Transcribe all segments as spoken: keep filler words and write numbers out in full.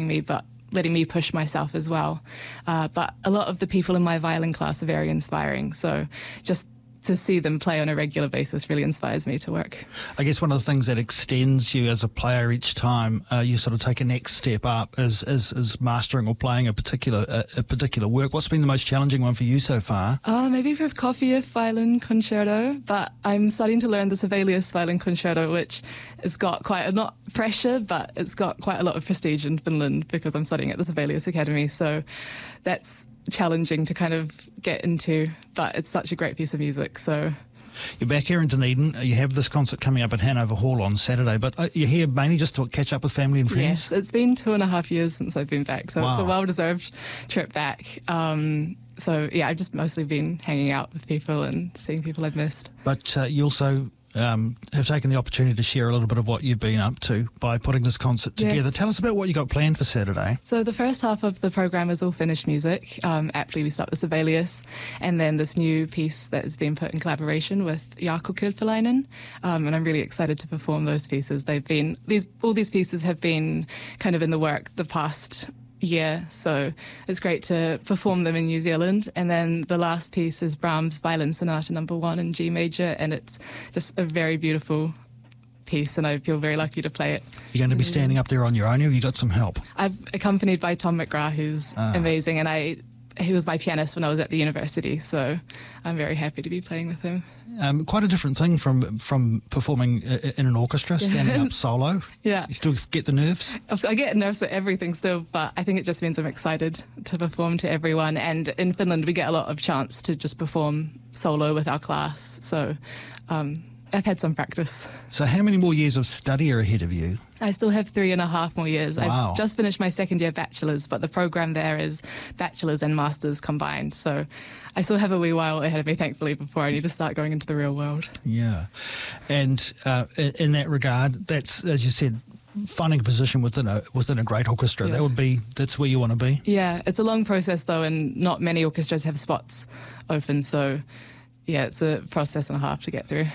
me, but letting me push myself as well. Uh, but a lot of the people in my violin class are very inspiring. So just to see them play on a regular basis really inspires me to work. I guess one of the things that extends you as a player each time uh, you sort of take a next step up is is, is mastering or playing a particular a, a particular work. What's been the most challenging one for you so far? Uh, maybe Prokofiev violin concerto, but I'm starting to learn the Sibelius violin concerto, which has got quite a, not pressure, but it's got quite a lot of prestige in Finland because I'm studying at the Sibelius Academy. So that's challenging to kind of get into, but it's such a great piece of music. So you're back here in Dunedin. You have this concert coming up at Hanover Hall on Saturday, but you're here mainly just to catch up with family and friends? Yes, it's been two and a half years since I've been back, so wow. It's a well-deserved trip back. Um, so yeah, I've just mostly been hanging out with people and seeing people I've missed. But uh, you also Um, have taken the opportunity to share a little bit of what you've been up to by putting this concert together. Yes. Tell us about what you got planned for Saturday. So the first half of the programme is all finished music. Um, aptly we start with Sibelius, and then this new piece that has been put in collaboration with Jaakko Kylppäläinen, um, and I'm really excited to perform those pieces. They've been these all these pieces have been kind of in the work the past year, so it's great to perform them in New Zealand. And then the last piece is Brahms' Violin Sonata number one in G major, and it's just a very beautiful piece, and I feel very lucky to play it. You're going to be standing up there on your own, or have you got some help? I've accompanied by Tom McGrath, who's ah. amazing, and I he was my pianist when I was at the university, so I'm very happy to be playing with him. Um, quite a different thing from from performing in an orchestra, yes. Standing up solo. Yeah. You still get the nerves? I get nerves at everything still, but I think it just means I'm excited to perform to everyone. And in Finland, we get a lot of chance to just perform solo with our class, so um, I've had some practice. So how many more years of study are ahead of you? I still have three and a half more years. Wow. I've just finished my second year bachelor's, but the program there is bachelor's and master's combined. So I still have a wee while ahead of me, thankfully, before I need to start going into the real world. Yeah. And uh, in that regard, that's, as you said, finding a position within a within a great orchestra, yeah. that would be, that's where you want to be? Yeah, it's a long process, though, and not many orchestras have spots open. So, yeah, it's a process and a half to get through.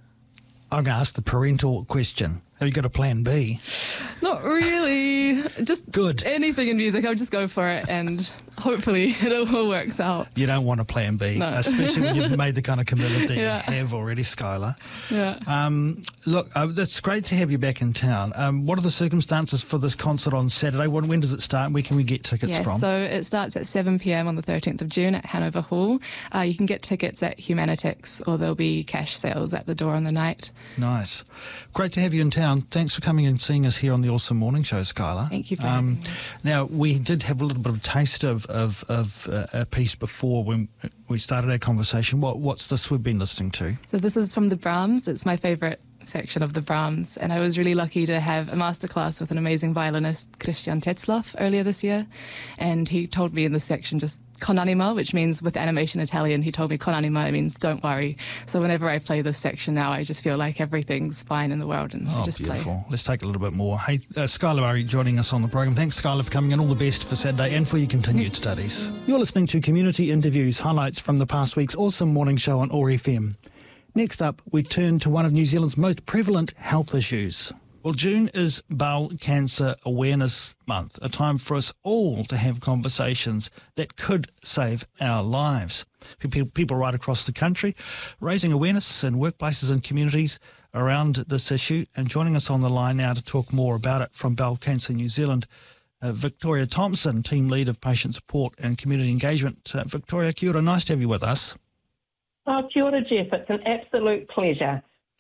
I'm going to ask the parental question. Have you got a plan B? Not really. Just good. Anything in music, I'll just go for it, and hopefully it all works out. You don't want a plan B, no. Especially when you've made the kind of commitment that yeah. you have already, Skylar. Yeah. Um, look, uh, it's great to have you back in town. Um, what are the circumstances for this concert on Saturday? When, when does it start, and where can we get tickets yes, from? So it starts at seven p.m. on the thirteenth of June at Hanover Hall. Uh, you can get tickets at Humanitix, or there'll be cash sales at the door on the night. Nice. Great to have you in town. Thanks for coming and seeing us here on the Awesome Morning Show, Skylar. Thank you for um, having me. Now, we did have a little bit of a taste of, of, of uh, a piece before when we started our conversation. What, what's this we've been listening to? So this is from the Brahms. It's my favourite section of the Brahms, and I was really lucky to have a masterclass with an amazing violinist, Christian Tetzlaff, earlier this year, and he told me in this section just con anima, which means with animation Italian, he told me con anima, it means don't worry. So whenever I play this section now, I just feel like everything's fine in the world, and oh, I just beautiful. play. Let's take a little bit more. Hey, uh, Skylar Murray joining us on the program. Thanks, Skylar, for coming in. All the best for Saturday and for your continued studies. You're listening to Community Interviews, highlights from the past week's Awesome Morning Show on O A R F M. Next up, we turn to one of New Zealand's most prevalent health issues. Well, June is Bowel Cancer Awareness Month, a time for us all to have conversations that could save our lives. People, people right across the country raising awareness in workplaces and communities around this issue. And joining us on the line now to talk more about it from Bowel Cancer New Zealand, uh, Victoria Thompson, Team Lead of Patient Support and Community Engagement. Uh, Victoria, kia ora, nice to have you with us. Oh, kia ora, Jeff. It's an absolute pleasure.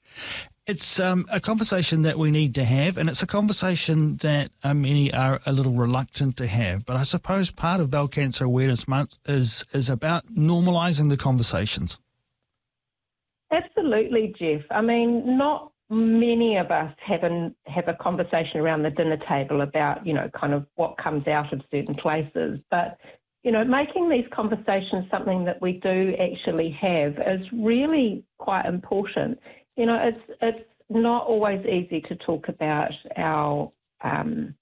It's um, a conversation that we need to have, and it's a conversation that uh, many are a little reluctant to have. But I suppose part of Bowel Cancer Awareness Month is is about normalising the conversations. Absolutely, Jeff. I mean, not many of us have, an, have a conversation around the dinner table about, you know, kind of what comes out of certain places. But you know, making these conversations something that we do actually have is really quite important. You know, it's it's not always easy to talk about our, um,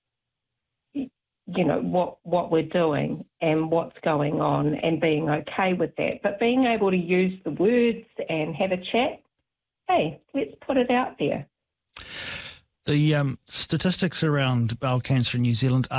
you know, what what we're doing and what's going on and being okay with that. But being able to use the words and have a chat, hey, let's put it out there. The um, statistics around bowel cancer in New Zealand